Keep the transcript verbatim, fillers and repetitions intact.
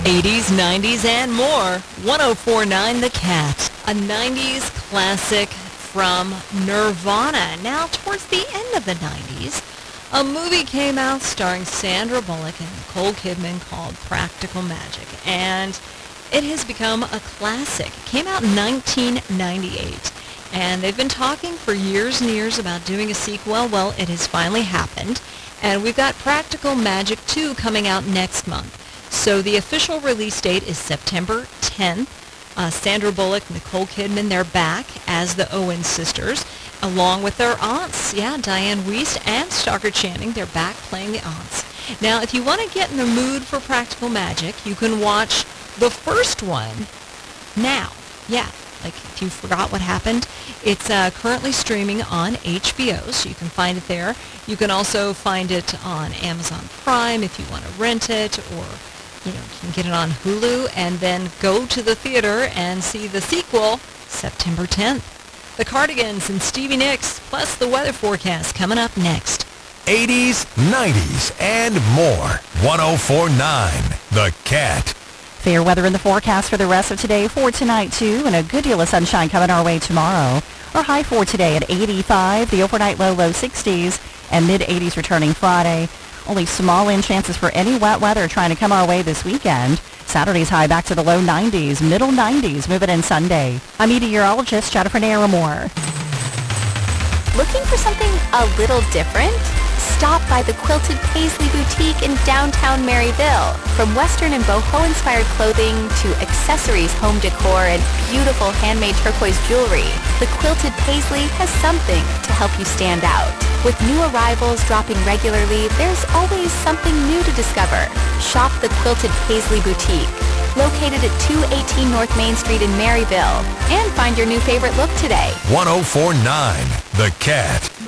eighties, nineties, and more. one oh four point nine The Cat, a nineties classic from Nirvana. Now, towards the end of the nineties, a movie came out starring Sandra Bullock and Nicole Kidman called Practical Magic, and it has become a classic. It came out in nineteen ninety-eight, and they've been talking for years and years about doing a sequel. Well, it has finally happened, and we've got Practical Magic two coming out next month. So the official release date is September tenth. Uh, Sandra Bullock, Nicole Kidman, they're back as the Owen sisters, along with their aunts. Yeah, Diane Wiest and Stockard Channing, they're back playing the aunts. Now, if you want to get in the mood for Practical Magic, you can watch the first one now. Yeah, like if you forgot what happened, it's uh, currently streaming on H B O, so you can find it there. You can also find it on Amazon Prime if you want to rent it, or you know, you can get it on Hulu and then go to the theater and see the sequel September tenth. The Cardigans and Stevie Nicks, plus the weather forecast coming up next. eighties, nineties, and more. one oh four point nine The Cat. Fair weather in the forecast for the rest of today, for tonight too, and a good deal of sunshine coming our way tomorrow. Our high for today at eighty-five, the overnight low, low sixties, and mid-eighties returning Friday. Only small in chances for any wet weather trying to come our way this weekend. Saturday's high back to the low nineties, middle nineties, moving in Sunday. I'm meteorologist Jennifer Naramore. Looking for something a little different? Stop by the Quilted Paisley Boutique in downtown Maryville. From Western and boho-inspired clothing to accessories, home decor, and beautiful handmade turquoise jewelry, the Quilted Paisley has something to help you stand out. With new arrivals dropping regularly, there's always something new to discover. Shop the Quilted Paisley Boutique, located at two eighteen North Main Street in Maryville, and find your new favorite look today. one oh four point nine The Cat.